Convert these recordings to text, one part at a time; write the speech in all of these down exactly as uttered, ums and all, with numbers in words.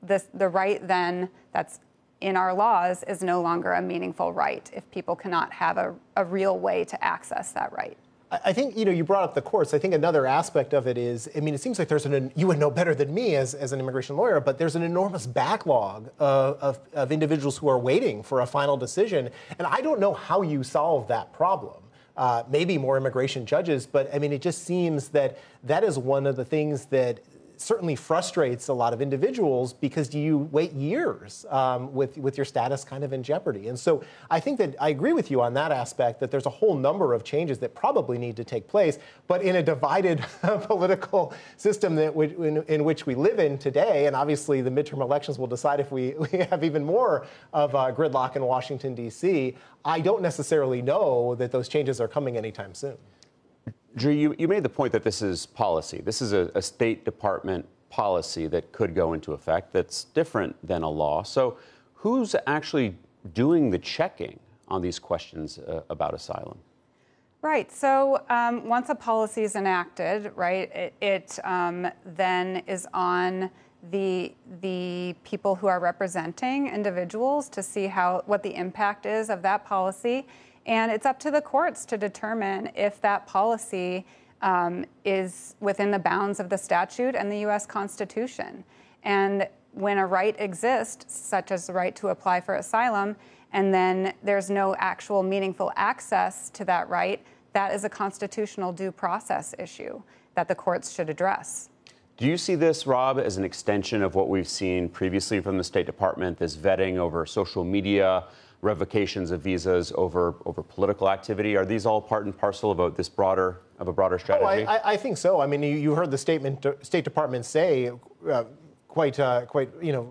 this, the right then that's in our laws is no longer a meaningful right if people cannot have a, a real way to access that right. I think, you know, you brought up the courts. I think another aspect of it is, I mean, it seems like there's an, you would know better than me as, as an immigration lawyer, but there's an enormous backlog of, of, of individuals who are waiting for a final decision. And I don't know how you solve that problem. Uh, maybe more immigration judges, but I mean, it just seems that that is one of the things that certainly frustrates a lot of individuals, because you wait years um, with, with your status kind of in jeopardy. And so I think that I agree with you on that aspect, that there's a whole number of changes that probably need to take place. But in a divided political system that we, in, in which we live in today, and obviously the midterm elections will decide if we, we have even more of a gridlock in Washington, D C, I don't necessarily know that those changes are coming anytime soon. Drew, you, you made the point that this is policy. This is a, a State Department policy that could go into effect that's different than a law. So who's actually doing the checking on these questions uh, about asylum? Right. So um, once a policy is enacted, right, it, it um, then is on the the people who are representing individuals to see how what the impact is of that policy. And it's up to the courts to determine if that policy um, is within the bounds of the statute and the U S Constitution. And when a right exists, such as the right to apply for asylum, and then there's no actual meaningful access to that right, that is a constitutional due process issue that the courts should address. Do you see this, Rob, as an extension of what we've seen previously from the State Department, this vetting over social media, revocations of visas over over political activity? Are these all part and parcel of a, this broader of a broader strategy? Oh, I, I think so. I mean, you, you heard the statement State Department say uh, quite uh, quite you know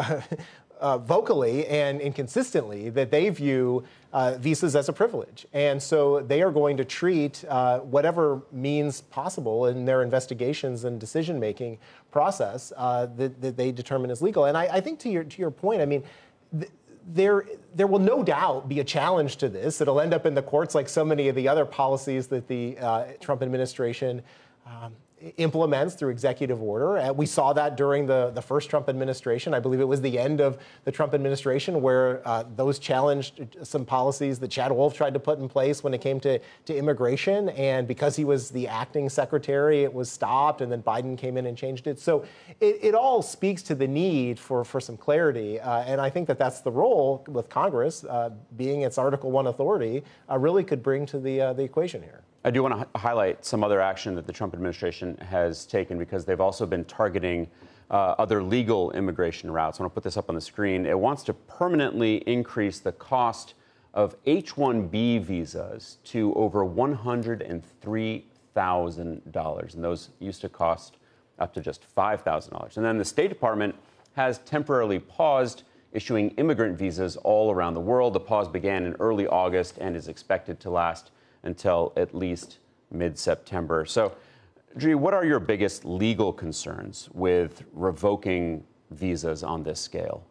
uh, vocally and inconsistently that they view uh, visas as a privilege, and so they are going to treat uh, whatever means possible in their investigations and decision making process uh, that, that they determine is legal. And I, I think to your to your point, I mean. Th- There, there will no doubt be a challenge to this. It'll end up in the courts like so many of the other policies that the uh, Trump administration um, implements through executive order. Uh, we saw that during the, the first Trump administration. I believe it was the end of the Trump administration where uh, those challenged some policies that Chad Wolf tried to put in place when it came to, to immigration. And because he was the acting secretary, it was stopped, and then Biden came in and changed it. So it, it all speaks to the need for, for some clarity. Uh, and I think that that's the role with Congress, uh, being its Article One authority, uh, really could bring to the, uh, the equation here. I do want to h- highlight some other action that the Trump administration has taken, because they've also been targeting uh, other legal immigration routes. I want to put this up on the screen. It wants to permanently increase the cost of H one B visas to over one hundred three thousand dollars. And those used to cost up to just five thousand dollars. And then the State Department has temporarily paused issuing immigrant visas all around the world. The pause began in early August and is expected to last until at least mid-September. So, Drew, what are your biggest legal concerns with revoking visas on this scale?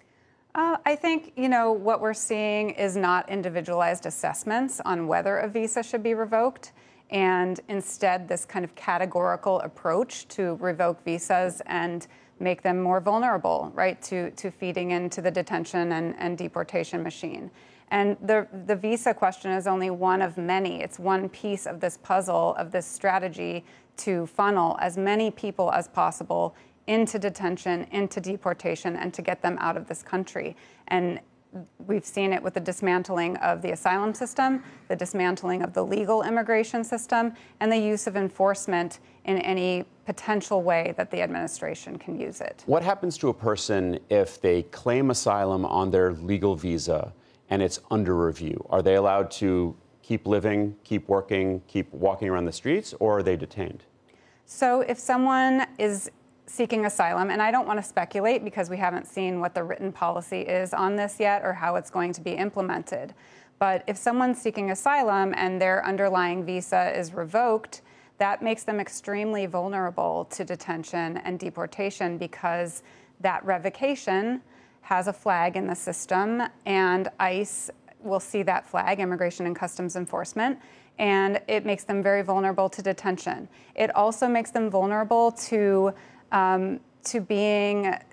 Uh, I think, you know, what we're seeing is not individualized assessments on whether a visa should be revoked, and instead this kind of categorical approach to revoke visas and make them more vulnerable, right, to, to feeding into the detention and, and deportation machine. And the, the visa question is only one of many. It's one piece of this puzzle, of this strategy to funnel as many people as possible into detention, into deportation, and to get them out of this country. And we've seen it with the dismantling of the asylum system, the dismantling of the legal immigration system, and the use of enforcement in any potential way that the administration can use it. What happens to a person if they claim asylum on their legal visa and it's under review? Are they allowed to keep living, keep working, keep walking around the streets, or are they detained? So if someone is seeking asylum, and I don't want to speculate because we haven't seen what the written policy is on this yet or how it's going to be implemented, but if someone's seeking asylum and their underlying visa is revoked, that makes them extremely vulnerable to detention and deportation, because that revocation has a flag in the system, and ICE will see that flag, Immigration and Customs Enforcement, and it makes them very vulnerable to detention. It also makes them vulnerable to um, to being